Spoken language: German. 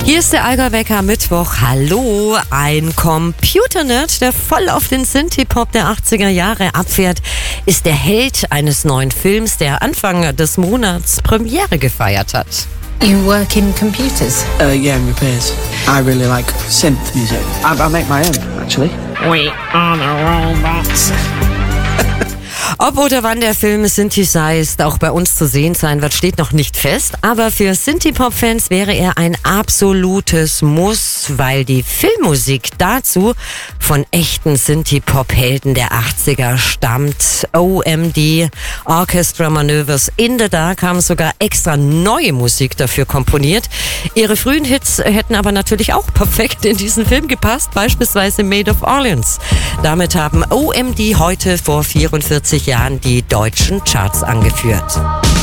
Hier ist der Allgäu-Wecker Mittwoch. Hallo, ein Computer-Nerd, der voll auf den Synthie-Pop der 80er Jahre abfährt, ist der Held eines neuen Films, der Anfang des Monats Premiere gefeiert hat. You work in computers? Yeah, in repairs. I really like synth music. I make my own, actually. We are the robots. Ob oder wann der Film Synthesized auch bei uns zu sehen sein wird, steht noch nicht fest. Aber für Synthie-Pop-Fans wäre er ein absolutes Muss, weil die Filmmusik dazu von echten Synthie-Pop-Helden der 80er stammt. OMD, Orchestra Manoeuvres in the Dark, haben sogar extra neue Musik dafür komponiert. Ihre frühen Hits hätten aber natürlich auch perfekt in diesen Film gepasst, beispielsweise Made of Orleans. Damit haben OMD heute vor 44 Jahren die deutschen Charts angeführt.